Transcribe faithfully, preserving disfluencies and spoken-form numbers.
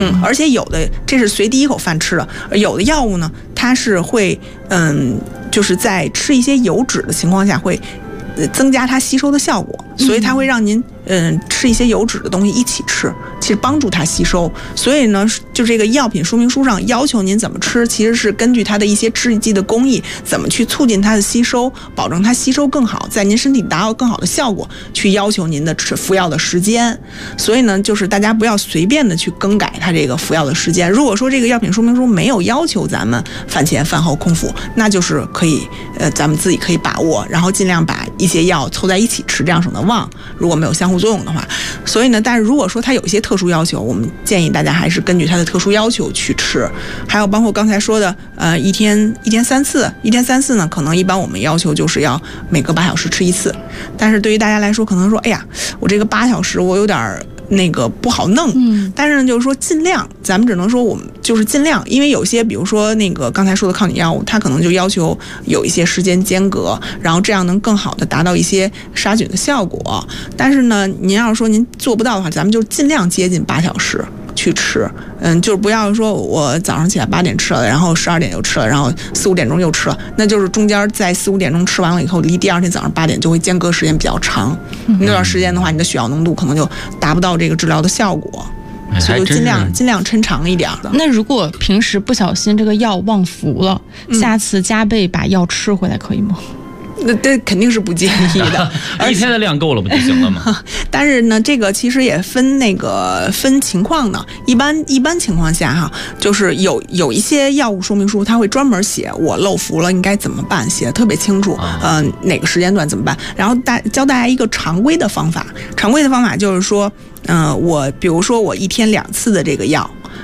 嗯，而且有的这是随第一口饭吃的，而有的药物呢，它是会嗯，就是在吃一些油脂的情况下会增加它吸收的效果，所以它会让您嗯吃一些油脂的东西一起吃，其实帮助它吸收。所以呢，就这个药品说明书上要求您怎么吃，其实是根据它的一些制剂的工艺，怎么去促进它的吸收，保证它吸收更好，在您身体达到更好的效果，去要求您的吃服药的时间。所以呢，就是大家不要随便的去更改它这个服药的时间。如果说这个药品说明书没有要求咱们饭前饭后空腹，那就是可以呃咱们自己可以把握，然后尽量把一些药凑在一起吃，这样省得忘，如果没有相互作用的话。所以呢，但是如果说它有一些特殊要求，我们建议大家还是根据它的特殊要求去吃。还有包括刚才说的呃一天一天三次，一天三次呢，可能一般我们要求就是要每隔八小时吃一次。但是对于大家来说，可能说哎呀，我这个八小时我有点那个不好弄，嗯，但是呢，就是说尽量，咱们只能说我们就是尽量，因为有些比如说那个刚才说的抗菌药物，它可能就要求有一些时间间隔，然后这样能更好的达到一些杀菌的效果。但是呢，您要是说您做不到的话，咱们就尽量接近八小时去吃，嗯，就是不要说我早上起来八点吃了，然后十二点又吃了，然后四五点钟又吃了，那就是中间在四五点钟吃完了以后，离第二天早上八点就会间隔时间比较长，嗯、那段时间的话，你的血药浓度可能就达不到这个治疗的效果，所以就尽量尽量抻长一点的。 那如果平时不小心这个药忘服了，嗯、下次加倍把药吃回来可以吗？ 那这肯定是不建议的， 一天的量够了不就行了吗？ 但是呢，这个其实也分那个分情况的。一般一般情况下哈，就是有有一些药物说明书，它会专门写我漏服了应该怎么办，写的特别清楚。嗯、呃，哪个时间段怎么办？然后大教大家一个常规的方法。常规的方法就是说，嗯、呃，我比如说我一天两次的这个药，